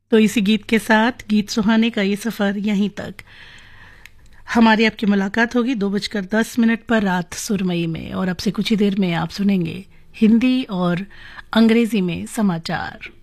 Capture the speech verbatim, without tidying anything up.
तो इसी गीत के साथ गीत सुहाने का ये सफ़र यहीं तक। हमारी आपकी मुलाकात होगी दो बजकर दस मिनट पर रात सुरमई में, और अब से कुछ ही देर में आप सुनेंगे हिंदी और अंग्रेजी में समाचार।